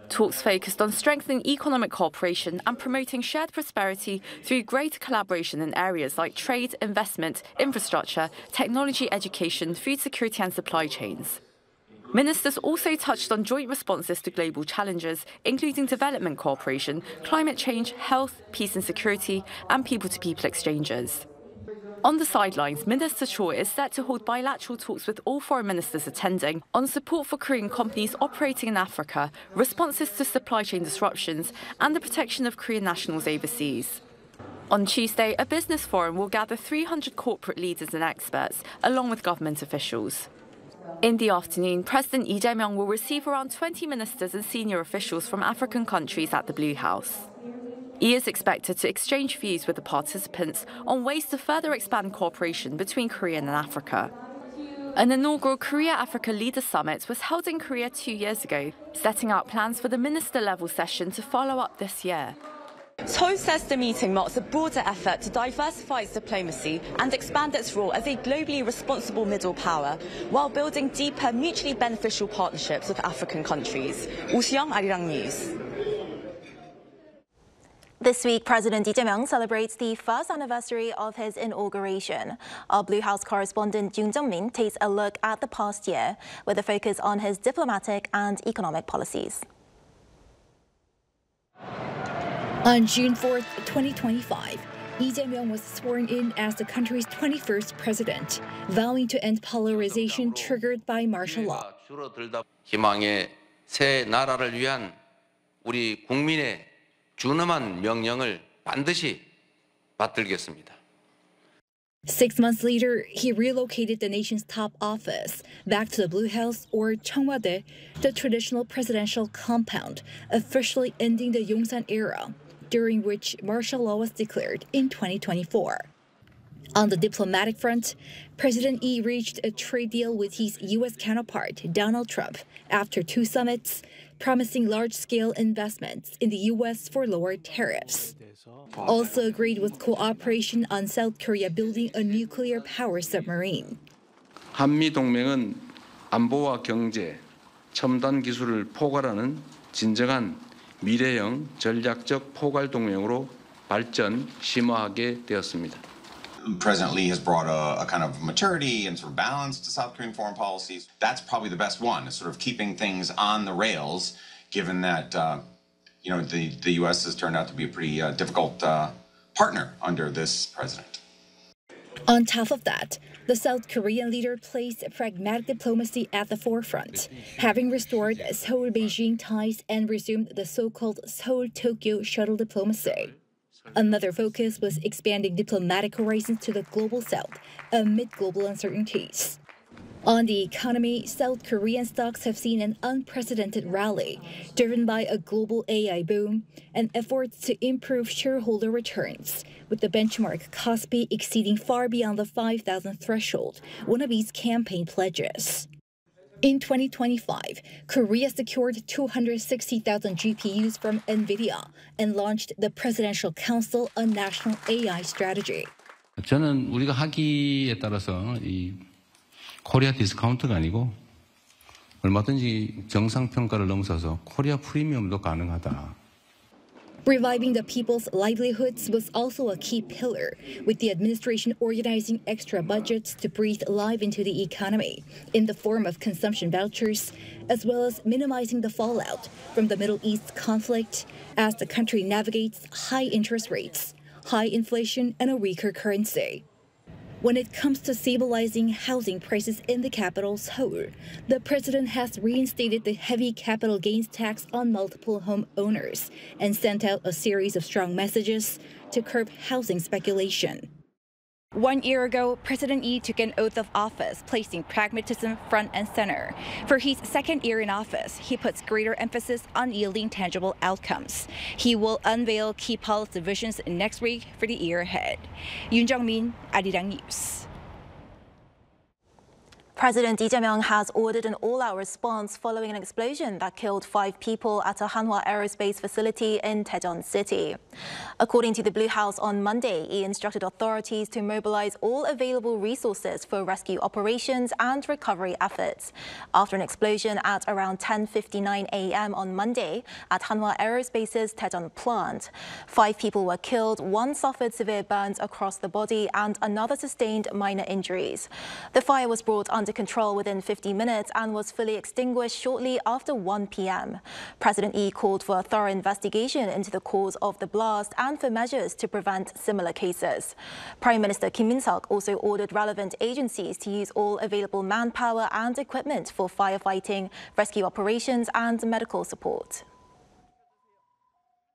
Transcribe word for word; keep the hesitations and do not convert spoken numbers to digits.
Talks focused on strengthening economic cooperation and promoting shared prosperity through greater collaboration in areas like trade, investment, infrastructure, technology, education, food security and supply chains. Ministers also touched on joint responses to global challenges, including development cooperation, climate change, health, peace and security, and people-to-people exchanges. On the sidelines, Minister Cho is set to hold bilateral talks with all foreign ministers attending on support for Korean companies operating in Africa, responses to supply chain disruptions, and the protection of Korean nationals overseas. On Tuesday, a business forum will gather three hundred corporate leaders and experts, along with government officials. In the afternoon, President Lee Jae-myung will receive around twenty ministers and senior officials from African countries at the Blue House. He is expected to exchange views with the participants on ways to further expand cooperation between Korea and Africa. An inaugural Korea-Africa Leaders Summit was held in Korea two years ago, setting out plans for the minister-level session to follow up this year. Seoul says the meeting marks a broader effort to diversify its diplomacy and expand its role as a globally responsible middle power, while building deeper, mutually beneficial partnerships with African countries. Oh Si-young, Arirang News. This week, President Lee Jae-myung celebrates the first anniversary of his inauguration. Our Blue House correspondent Yoon Jung-min takes a look at the past year with a focus on his diplomatic and economic policies. On June fourth, twenty twenty-five, Lee Jae-myung was sworn in as the country's twenty-first president, vowing to end polarization triggered by martial law. 희망의 새 나라를 위한 우리 국민의 준엄한 명령을 반드시 받들겠습니다. Six months later, he relocated the nation's top office back to the Blue House, or Cheongwade, the traditional presidential compound, officially ending the Yongsan era, during which martial law was declared in twenty twenty-four. On the diplomatic front, President Lee reached a trade deal with his U S counterpart, Donald Trump, after two summits, promising large-scale investments in the U S for lower tariffs. Also agreed with cooperation on South Korea building a nuclear power submarine. 한미 동맹은 안보와 경제, 첨단 기술을 포괄하는 진정한 미래형 전략적 포괄 동맹으로 발전 심화하게 되었습니다. President Lee has brought a, a kind of maturity and sort of balance to South Korean foreign policies. That's probably the best one, is sort of keeping things on the rails, given that uh, you know the, the U S has turned out to be a pretty uh, difficult uh, partner under this president. On top of that, the South Korean leader placed pragmatic diplomacy at the forefront, having restored Seoul-Beijing ties and resumed the so-called Seoul-Tokyo shuttle diplomacy. Another focus was expanding diplomatic horizons to the global south amid global uncertainties. On the economy, South Korean stocks have seen an unprecedented rally, driven by a global A I boom and efforts to improve shareholder returns, with the benchmark Kospi exceeding far beyond the five thousand threshold, one of its campaign pledges. In twenty twenty-five, Korea secured two hundred sixty thousand G P Us from NVIDIA and launched the Presidential Council on National A I Strategy. 저는 우리가 하기에 따라서 이 코리아 디스카운트가 아니고 얼마든지 정상 평가를 넘어서서 코리아 프리미엄도 가능하다. Reviving the people's livelihoods was also a key pillar, with the administration organizing extra budgets to breathe life into the economy in the form of consumption vouchers, as well as minimizing the fallout from the Middle East conflict as the country navigates high interest rates, high inflation, and a weaker currency. When it comes to stabilizing housing prices in the capital, Seoul, the president has reinstated the heavy capital gains tax on multiple home owners and sent out a series of strong messages to curb housing speculation. One year ago, President Lee took an oath of office, placing pragmatism front and center. For his second year in office, he puts greater emphasis on yielding tangible outcomes. He will unveil key policy visions next week for the year ahead. Yoon Jung-min, Arirang News. President Lee Jae-myung has ordered an all-out response following an explosion that killed five people at a Hanwha Aerospace facility in Daejeon City. According to the Blue House on Monday, he instructed authorities to mobilize all available resources for rescue operations and recovery efforts. After an explosion at around ten fifty-nine a m on Monday at Hanwha Aerospace's Daejeon plant, five people were killed, one suffered severe burns across the body, and another sustained minor injuries. The fire was brought under control within fifty minutes and was fully extinguished shortly after one p m President Lee called for a thorough investigation into the cause of the blast and for measures to prevent similar cases. Prime Minister Kim Min-seok also ordered relevant agencies to use all available manpower and equipment for firefighting, rescue operations and medical support.